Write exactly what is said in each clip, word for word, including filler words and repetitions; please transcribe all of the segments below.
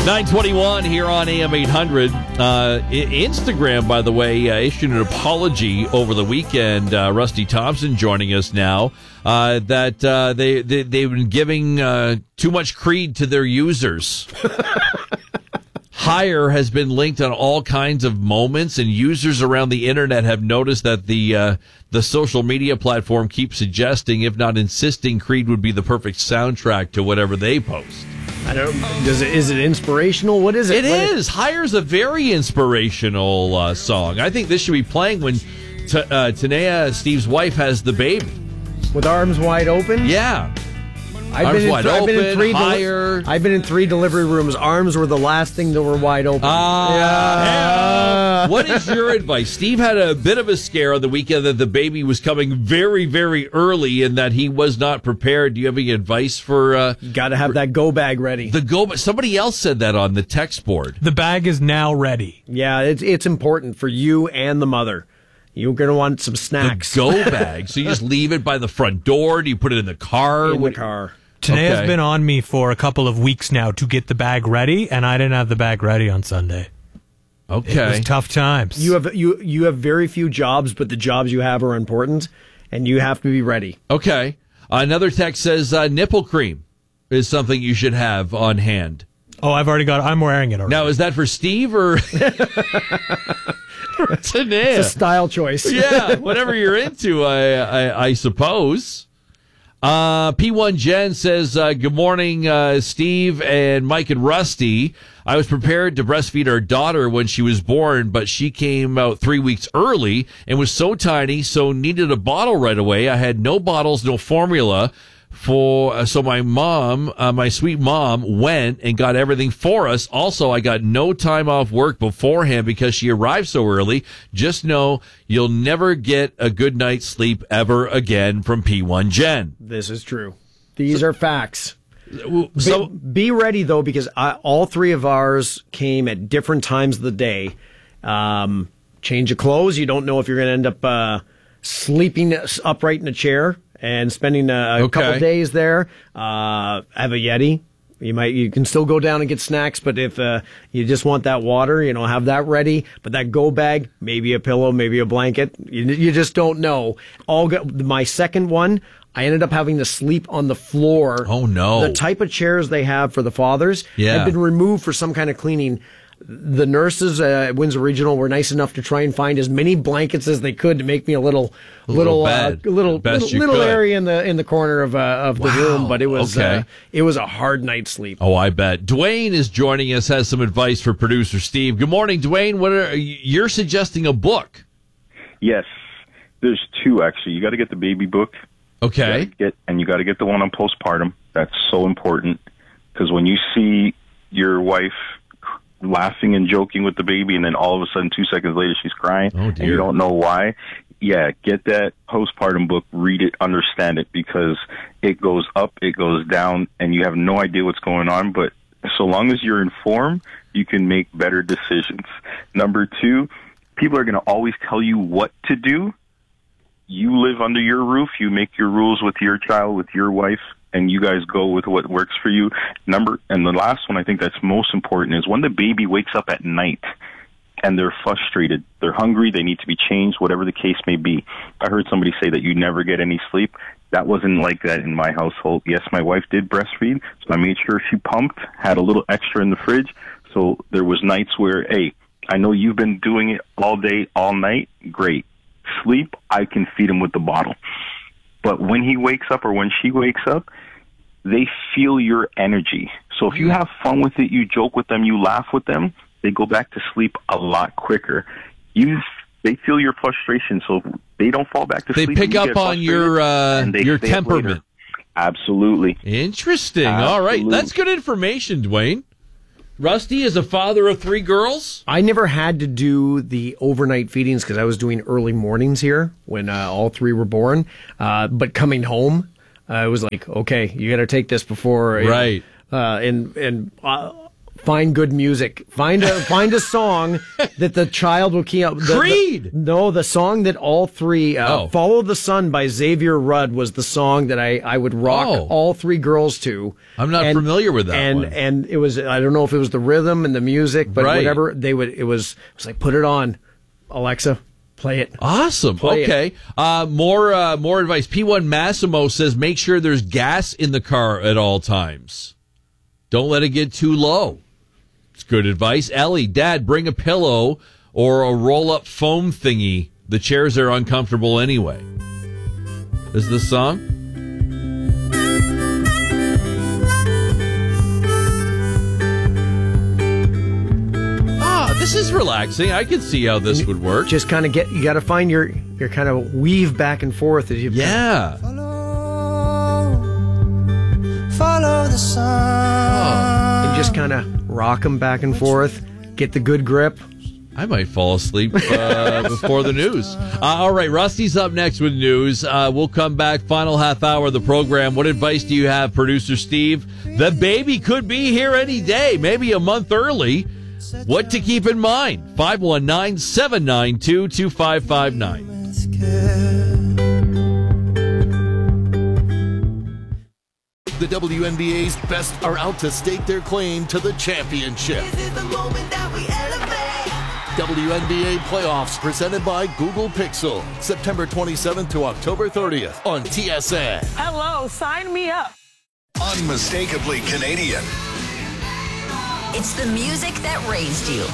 nine twenty-one here on A M eight hundred. Uh, Instagram, by the way, uh, issued an apology over the weekend. Uh, Rusty Thompson joining us now. Uh, that uh, they, they, they've been giving uh, too much creed to their users. Hire has been linked on all kinds of moments, and users around the internet have noticed that the uh, the social media platform keeps suggesting, if not insisting, Creed would be the perfect soundtrack to whatever they post. I don't. Does it? Is it inspirational? What is it? It what is. is. Hire's a very inspirational uh, song. I think this should be playing when T- uh, Tanea, Steve's wife, has the baby. With arms wide open? Yeah. I've arms been in, wide th- open, I've been in three higher. Deli- I've been in three delivery rooms. Arms were the last thing that were wide open. Ah. Yeah. Hey, what is your advice? Steve had a bit of a scare on the weekend that the baby was coming very, very early and that he was not prepared. Do you have any advice for... Uh, you got to have that go bag ready. The go. Somebody else said that on the text board. The bag is now ready. Yeah, it's, it's important for you and the mother. You're going to want some snacks. The go bag. So you just leave it by the front door? Do you put it in the car? In the car. Tanea's Okay. been on me for a couple of weeks now to get the bag ready, and I didn't have the bag ready on Sunday. Okay. It was tough times. You have you you have very few jobs, but the jobs you have are important, and you have to be ready. Okay. Another text says uh, nipple cream is something you should have on hand. Oh, I've already got it. I'm wearing it already. Now, is that for Steve or... Tanea? It's a style choice. Yeah, whatever you're into, I, I, I suppose. Uh, P one Jen says, uh, good morning, uh, Steve and Mike and Rusty. I was prepared to breastfeed our daughter when she was born, but she came out three weeks early and was so tiny, so needed a bottle right away. I had no bottles, no formula. For uh, so my mom, uh, my sweet mom, went and got everything for us. Also, I got no time off work beforehand because she arrived so early. Just know you'll never get a good night's sleep ever again from P one Jen. This is true. These so, are facts. So be, be ready, though, because I, all three of ours came at different times of the day. Um, change of clothes. You don't know if you're going to end up uh, sleeping upright in a chair and spending a, a okay. couple days there. Uh, have a Yeti. You might, you can still go down and get snacks, but if uh, you just want that water, you know, have that ready. But that go bag, maybe a pillow, maybe a blanket. You, you just don't know. All go, my second one, I ended up having to sleep on the floor. Oh no! The type of chairs they have for the fathers yeah. had been removed for some kind of cleaning. The nurses uh, at Windsor Regional were nice enough to try and find as many blankets as they could to make me a little, a little, little, uh, bed, little, little, little could. area in the in the corner of uh, of the wow. room. But it was okay. uh, it was a hard night's sleep. Oh, I bet. Dwayne is joining us. Has some advice for producer Steve. Good morning, Dwayne. What are you're suggesting a book? Yes, there's two actually. You got to get the baby book. Okay. You get and you got to get the one on postpartum. That's so important because when you see your wife laughing and joking with the baby, and then all of a sudden, two seconds later, she's crying, oh, and you don't know why. Yeah, get that postpartum book, read it, understand it, because it goes up, it goes down, and you have no idea what's going on. But so long as you're informed, you can make better decisions. Number two, people are going to always tell you what to do. You live under your roof. You make your rules with your child, with your wife, and you guys go with what works for you. Number, and the last one I think that's most important is when the baby wakes up at night and they're frustrated, they're hungry, they need to be changed, whatever the case may be. I heard somebody say that you never get any sleep. That wasn't like that in my household. Yes, my wife did breastfeed, so I made sure she pumped, had a little extra in the fridge. So there was nights where, hey, I know you've been doing it all day, all night. Great. Sleep, I can feed him with the bottle. But when he wakes up or when she wakes up, they feel your energy. So if you have fun with it, you joke with them, you laugh with them, they go back to sleep a lot quicker. You, they feel your frustration, so they don't fall back to they sleep. They pick up on your uh, your temperament. Absolutely. Interesting. Absolutely. All right. That's good information, Dwayne. Rusty is a father of three girls. I never had to do the overnight feedings because I was doing early mornings here when uh, all three were born. Uh, but coming home, uh, it was like, okay, you got to take this before. Right. Uh, and and uh, find good music. Find a find a song that the child will key up. The, Creed. The, no, the song that all three. Uh, Oh. "Follow the Sun" by Xavier Rudd was the song that I, I would rock Oh. all three girls to. I'm not And- familiar with that and, one. And it was, I don't know if it was the rhythm and the music, but Right. whatever they would. It was. It was like, put it on, Alexa, play it. Awesome. Play okay. Uh, more uh, more advice. P one Massimo says make sure there's gas in the car at all times. Don't let it get too low. It's good advice. Ellie, Dad, bring a pillow or a roll-up foam thingy. The chairs are uncomfortable anyway. Is this song? Ah, this is relaxing. I can see how this would work. Just kind of get. You got to find your your kind of weave back and forth as you. Yeah. Follow the sun. And just kind of rock them back and forth. Get the good grip. I might fall asleep uh, before the news. Uh, all right, Rusty's up next with news. Uh, we'll come back, final half hour of the program. What advice do you have, Producer Steve? The baby could be here any day, maybe a month early. What to keep in mind? five one nine, seven nine two, two five five nine. The W N B A's best are out to stake their claim to the championship. W N B A Playoffs presented by Google Pixel. September twenty-seventh to October thirtieth on T S N. Hello, sign me up. Unmistakably Canadian. It's the music that raised you.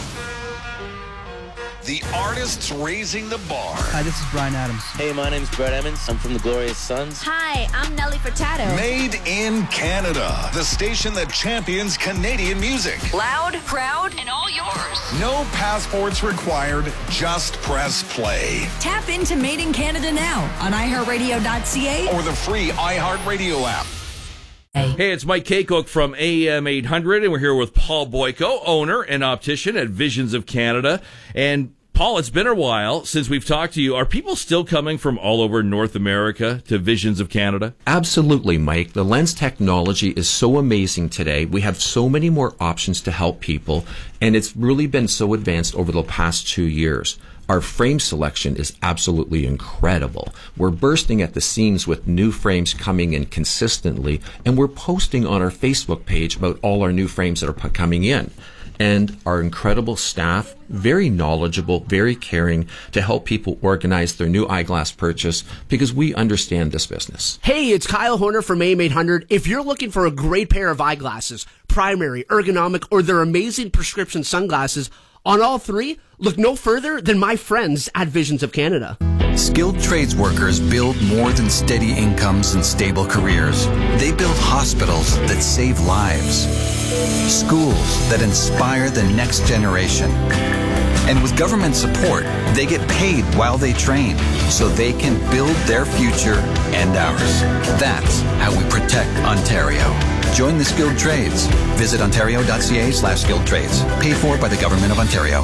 The artists raising the bar. Hi, this is Brian Adams. Hey, my name's Brett Emmons. I'm from the Glorious Sons. Hi, I'm Nelly Furtado. Made in Canada. The station that champions Canadian music. Loud, proud, and all yours. No passports required. Just press play. Tap into Made in Canada now on i heart radio dot c a or the free iHeartRadio app. Hey, it's Mike Kaycook from A M eight hundred, and we're here with Paul Boyko, owner and optician at Visions of Canada. And Paul, it's been a while since we've talked to you. Are people still coming from all over North America to Visions of Canada? Absolutely, Mike. The lens technology is so amazing today. We have so many more options to help people, and it's really been so advanced over the past two years. Our frame selection is absolutely incredible. We're bursting at the seams with new frames coming in consistently, and we're posting on our Facebook page about all our new frames that are p- coming in. And our incredible staff, very knowledgeable, very caring to help people organize their new eyeglass purchase because we understand this business. Hey, it's Kyle Horner from A M eight hundred. If you're looking for a great pair of eyeglasses, primary, ergonomic, or their amazing prescription sunglasses, on all three, look no further than my friends at Visions of Canada. Skilled trades workers build more than steady incomes and stable careers. They build hospitals that save lives, schools that inspire the next generation. And with government support, they get paid while they train so they can build their future and ours. That's how we protect Ontario. Join the skilled trades. Visit ontario.ca slash skilled trades. Paid for by the Government of Ontario.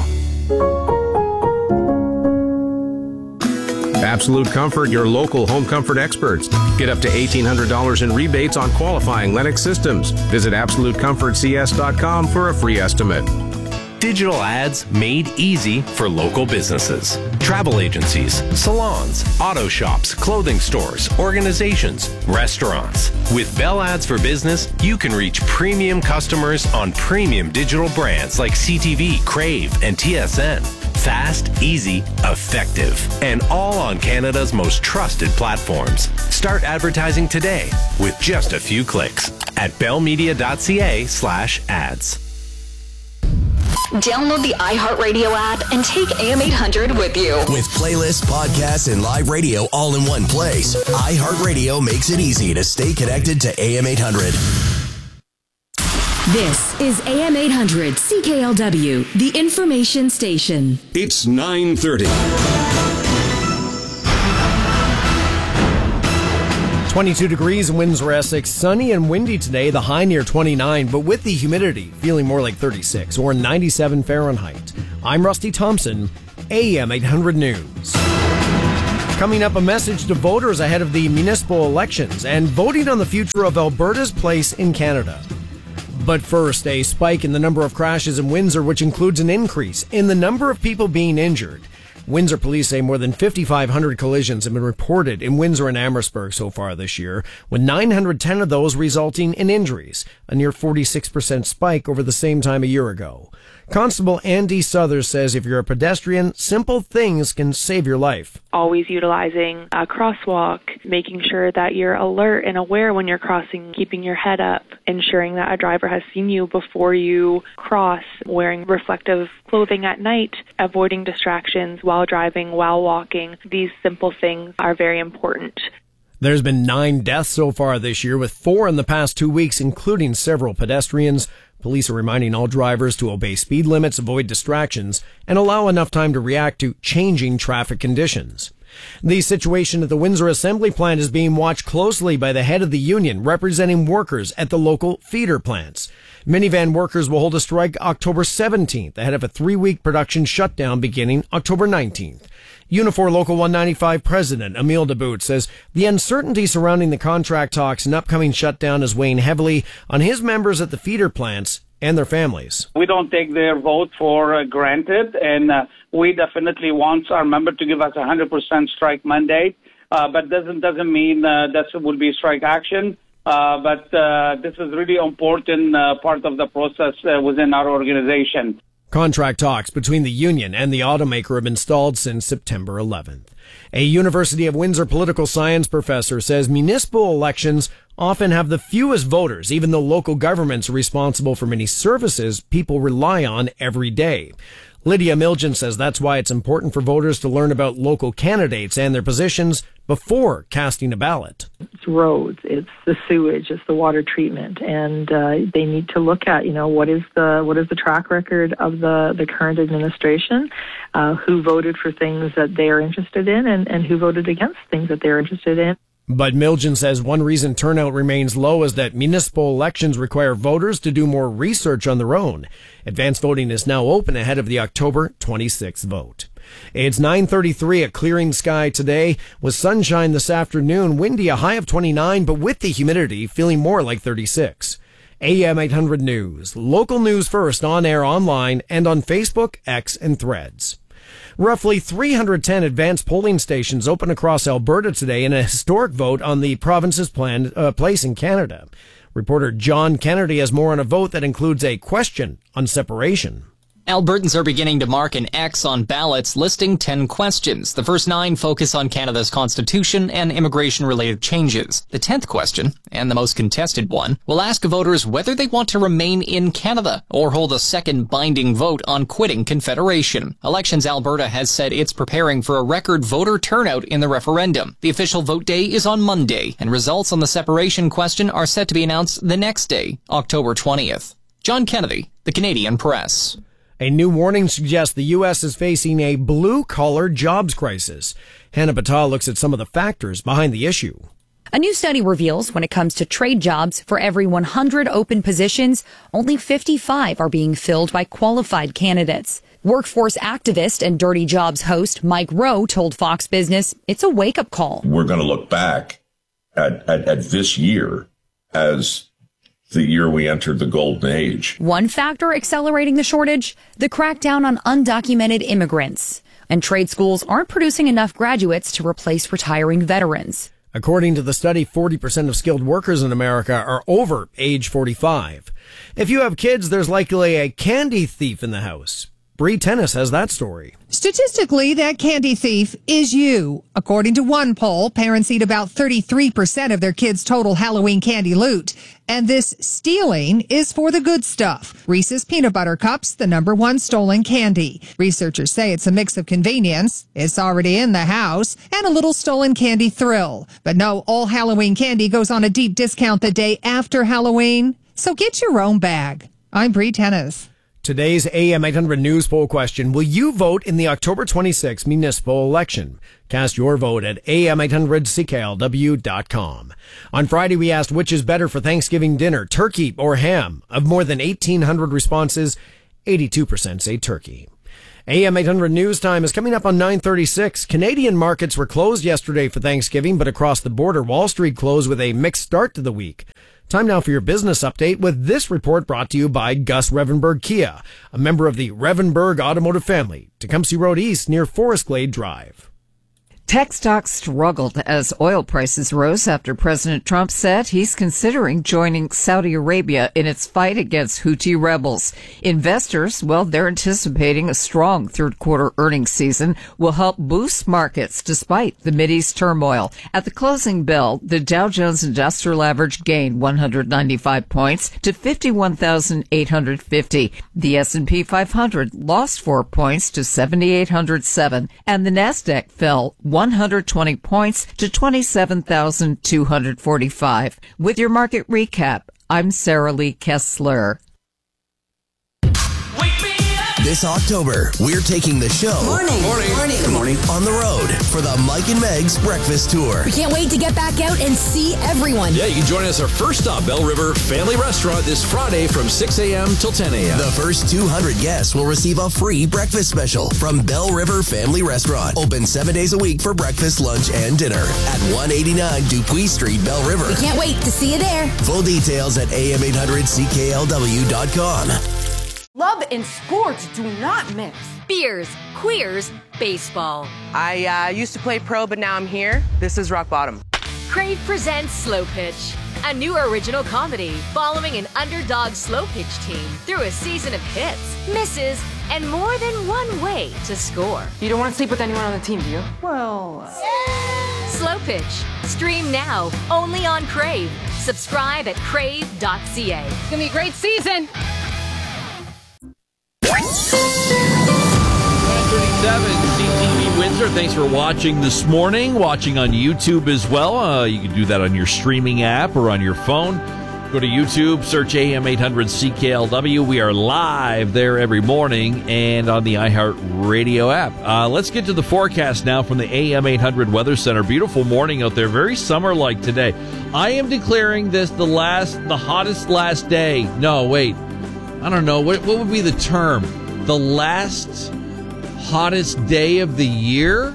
Absolute Comfort, your local home comfort experts. Get up to eighteen hundred dollars in rebates on qualifying Lennox systems. Visit absolute comfort c s dot com for a free estimate. Digital ads made easy for local businesses. Travel agencies, salons, auto shops, clothing stores, organizations, restaurants. With Bell Ads for Business, you can reach premium customers on premium digital brands like C T V, Crave, and T S N. Fast, easy, effective, and all on Canada's most trusted platforms. Start advertising today with just a few clicks at bellmedia.ca slash ads. Download the iHeartRadio app and take A M eight hundred with you. With playlists, podcasts, and live radio all in one place, iHeartRadio makes it easy to stay connected to A M eight hundred. This is A M eight hundred C K L W, the information station. It's nine thirty. twenty-two degrees in Windsor, Essex. Sunny and windy today, the high near twenty-nine, but with the humidity feeling more like thirty-six or ninety-seven Fahrenheit. I'm Rusty Thompson, A M eight hundred News. Coming up, a message to voters ahead of the municipal elections and voting on the future of Alberta's place in Canada. But first, a spike in the number of crashes in Windsor, which includes an increase in the number of people being injured. Windsor police say more than fifty-five hundred collisions have been reported in Windsor and Amherstburg so far this year, with nine hundred ten of those resulting in injuries, a near forty-six percent spike over the same time a year ago. Constable Andy Southers says if you're a pedestrian, simple things can save your life. Always utilizing a crosswalk, making sure that you're alert and aware when you're crossing, keeping your head up, ensuring that a driver has seen you before you cross, wearing reflective clothing at night, avoiding distractions while driving, while walking. These simple things are very important. There's been nine deaths so far this year, with four in the past two weeks, including several pedestrians. Police are reminding all drivers to obey speed limits, avoid distractions, and allow enough time to react to changing traffic conditions. The situation at the Windsor Assembly Plant is being watched closely by the head of the union representing workers at the local feeder plants. Minivan workers will hold a strike October seventeenth ahead of a three-week production shutdown beginning October nineteenth. Unifor Local one ninety-five President Emile DeBoot says the uncertainty surrounding the contract talks and upcoming shutdown is weighing heavily on his members at the feeder plants and their families. We don't take their vote for uh, granted, and uh, we definitely want our member to give us a one hundred percent strike mandate, uh, but doesn't doesn't mean uh, that will be strike action. Uh, but uh, this is really important uh, part of the process uh, within our organization. Contract talks between the union and the automaker have been stalled since September eleventh. A University of Windsor political science professor says municipal elections often have the fewest voters, even though local governments are responsible for many services people rely on every day. Lydia Milgen says that's why it's important for voters to learn about local candidates and their positions before casting a ballot. It's roads, it's the sewage, it's the water treatment, and uh, they need to look at, you know, what is the what is the track record of the, the current administration, uh, who voted for things that they are interested in, and, and who voted against things that they're interested in. But Milgen says one reason turnout remains low is that municipal elections require voters to do more research on their own. Advanced voting is now open ahead of the October twenty-sixth vote. It's nine thirty-three, a clearing sky today with sunshine this afternoon, windy, a high of twenty-nine, but with the humidity feeling more like thirty-six. A M eight hundred News, local news first, on air, online, and on Facebook, X, and Threads. Roughly three hundred ten advanced polling stations open across Alberta today in a historic vote on the province's planned uh, place in Canada. Reporter John Kennedy has more on a vote that includes a question on separation. Albertans are beginning to mark an X on ballots listing ten questions. The first nine focus on Canada's constitution and immigration-related changes. The tenth question, and the most contested one, will ask voters whether they want to remain in Canada or hold a second binding vote on quitting Confederation. Elections Alberta has said it's preparing for a record voter turnout in the referendum. The official vote day is on Monday, and results on the separation question are set to be announced the next day, October twentieth. John Kennedy, The Canadian Press. A new warning suggests the U S is facing a blue-collar jobs crisis. Hannah Batal looks at some of the factors behind the issue. A new study reveals when it comes to trade jobs, for every one hundred open positions, only fifty-five are being filled by qualified candidates. Workforce activist and Dirty Jobs host Mike Rowe told Fox Business it's a wake-up call. We're going to look back at, at, at this year as the year we entered the golden age. One factor accelerating the shortage, the crackdown on undocumented immigrants. And trade schools aren't producing enough graduates to replace retiring veterans. According to the study, forty percent of skilled workers in America are over age forty-five. If you have kids, there's likely a candy thief in the house. Bree Tennis has that story. Statistically, that candy thief is you. According to one poll, parents eat about thirty-three percent of their kids' total Halloween candy loot. And this stealing is for the good stuff. Reese's Peanut Butter Cups, the number one stolen candy. Researchers say it's a mix of convenience, it's already in the house, and a little stolen candy thrill. But no, all Halloween candy goes on a deep discount the day after Halloween. So get your own bag. I'm Bree Tennis. Today's A M eight hundred News poll question: will you vote in the October twenty-sixth municipal election? Cast your vote at A M eight hundred C K L W dot com. On Friday, we asked which is better for Thanksgiving dinner, turkey or ham. Of more than eighteen hundred responses, eighty-two percent say turkey. A M eight hundred News Time is coming up on nine thirty-six. Canadian markets were closed yesterday for Thanksgiving, but across the border, Wall Street closed with a mixed start to the week. Time now for your business update with this report brought to you by Gus Revenberg Kia, a member of the Revenberg Automotive family, Tecumseh Road East near Forest Glade Drive. Tech stocks struggled as oil prices rose after President Trump said he's considering joining Saudi Arabia in its fight against Houthi rebels. Investors, well, they're anticipating a strong third quarter earnings season will help boost markets despite the Mideast turmoil. At the closing bell, the Dow Jones Industrial Average gained one hundred ninety-five points to fifty-one thousand eight hundred fifty. The S and P five hundred lost four points to seven thousand eight hundred seven, and the Nasdaq fell one hundred twenty points to twenty-seven thousand two hundred forty-five. With your market recap, I'm Sarah Lee Kessler. This October, we're taking the show Morning. Morning. Morning. Good morning. On the road for the Mike and Meg's Breakfast Tour. We can't wait to get back out and see everyone. Yeah, you can join us our first stop, Bell River Family Restaurant, this Friday from six a.m. till ten a.m. The first two hundred guests will receive a free breakfast special from Bell River Family Restaurant. Open seven days a week for breakfast, lunch, and dinner at one eighty-nine Dupuis Street, Bell River. We can't wait to see you there. Full details at A M eight hundred C K L W dot com. Love and sports do not mix. Beers, queers, baseball. I uh, used to play pro, but now I'm here. This is rock bottom. Crave presents Slow Pitch, a new original comedy following an underdog slow pitch team through a season of hits, misses, and more than one way to score. You don't want to sleep with anyone on the team, do you? Well... Uh... Slow Pitch. Stream now, only on Crave. Subscribe at crave dot c a. It's going to be a great season. thirty-seven C T V Windsor. Thanks for watching this morning. Watching on YouTube as well. Uh, you can do that on your streaming app or on your phone. Go to YouTube, search A M eight hundred C K L W. We are live there every morning and on the iHeartRadio app. Uh, let's get to the forecast now from the A M eight hundred Weather Center. Beautiful morning out there. Very summer-like today. I am declaring this the last, the hottest last day. No, wait. I don't know. What, what would be the term? The last hottest day of the year?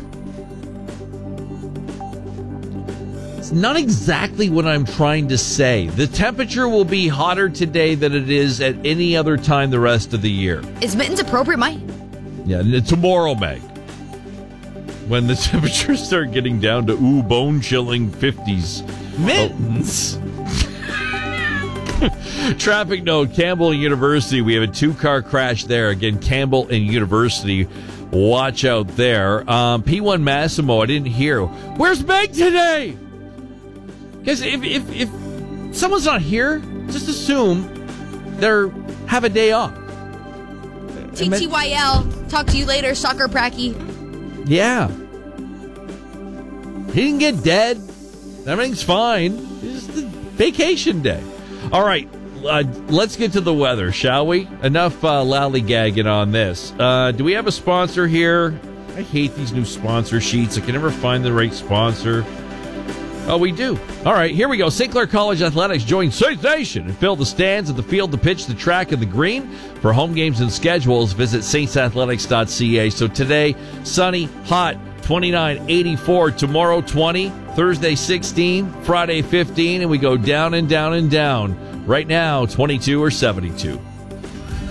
It's not exactly what I'm trying to say. The temperature will be hotter today than it is at any other time the rest of the year. Is mittens appropriate, Mike? Yeah, tomorrow, Meg. When the temperatures start getting down to, ooh, bone-chilling fifties. Mittens! Oh. Traffic note, Campbell University. We have a two-car crash there. Again, Campbell and University. Watch out there. Um, P one Massimo, I didn't hear. Where's Meg today? Because if, if if someone's not here, just assume they're have a day off. T T Y L. Talk to you later, soccer pracky. Yeah. He didn't get dead. Everything's fine. It's the vacation day. All right, uh, let's get to the weather, shall we? Enough uh, lollygagging on this. Uh, do we have a sponsor here? I hate these new sponsor sheets. I can never find the right sponsor. Oh, we do. All right, here we go. Saint Clair College Athletics join Saint Nation and fill the stands at the field, the pitch, the track, and the green. For home games and schedules, visit saints athletics dot c a. So today, sunny, hot, twenty-nine, eighty-four. Tomorrow, twenty. Thursday, sixteen. Friday, fifteen. And we go down and down and down. Right now, twenty-two or seventy-two.